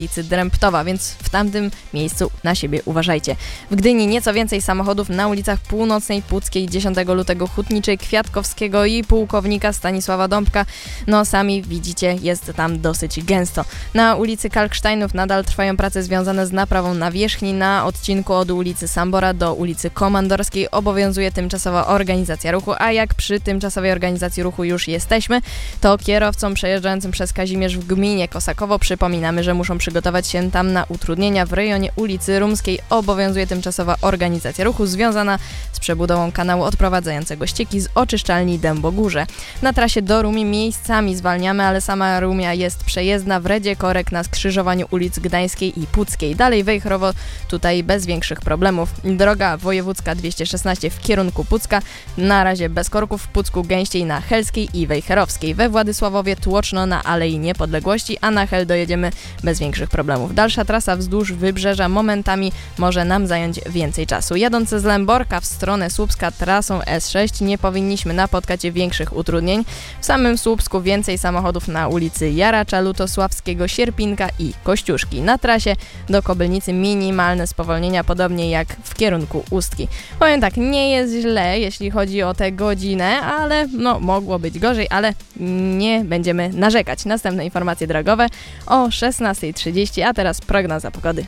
ulicy Dręptowa, więc w tamtym miejscu na siebie uważajcie. W Gdyni nieco więcej samochodów na ulicach Północnej, Puckiej, 10 lutego Hutniczej, Kwiatkowskiego i Pułkownika Stanisława Dąbka. No sami widzicie, jest tam dosyć gęsto. Na ulicy Kalksteinów nadal trwają prace związane z naprawą nawierzchni. Na odcinku od ulicy Sambora do ulicy Komandorskiej obowiązuje tymczasowa organizacja ruchu, a jak przy tymczasowej organizacji ruchu już jesteśmy, to kierowcom przejeżdżającym przez Kazimierz w gminie Kosakowo przypominamy, że muszą przygotować się tam na utrudnienia. W rejonie ulicy Rumskiej obowiązuje tymczasowa organizacja ruchu związana z przebudową kanału odprowadzającego ścieki z oczyszczalni Dębogórze. Na trasie do Rumi miejscami zwalniamy, ale sama Rumia jest przejezdna. W Redzie korek na skrzyżowaniu ulic Gdańskiej i Puckiej. Dalej Wejherowo, tutaj bez większych problemów. Droga wojewódzka 216 w kierunku Pucka, na razie bez korków. W Pucku gęściej na Helskiej i Wejherowskiej. We Władysławowie tłoczno na Alei Niepodległości, a na Hel dojedziemy bez większych problemów. Dalsza trasa wzdłuż wybrzeża momentami może nam zająć więcej czasu. Jadąc z Lęborka w stronę Słupska trasą S6 nie powinniśmy napotkać większych utrudnień. W samym Słupsku więcej samochodów na ulicy Jaracza, Lutosławskiego, Sierpinka i Kościuszki. Na trasie do Kobylnicy minimalne spowolnienia, podobnie jak w kierunku Ustki. Powiem tak, nie jest źle, jeśli chodzi o tę godzinę, ale mogło być gorzej, ale nie będziemy narzekać. Następne informacje drogowe o 16:30, a teraz prognoza pogody.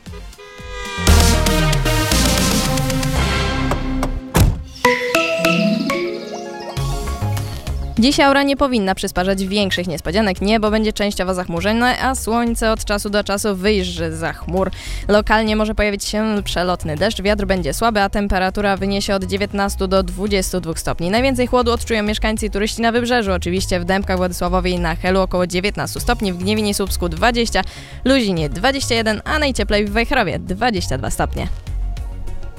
Dziś aura nie powinna przysparzać większych niespodzianek, niebo będzie częściowo zachmurzone, a słońce od czasu do czasu wyjrzy zza chmur. Lokalnie może pojawić się przelotny deszcz, wiatr będzie słaby, a temperatura wyniesie od 19 do 22 stopni. Najwięcej chłodu odczują mieszkańcy i turyści na wybrzeżu, oczywiście w Dębkach, Władysławowie i na Helu około 19 stopni, w Gniewinie i Słupsku 20, Luzinie 21, a najcieplej w Wejherowie 22 stopnie.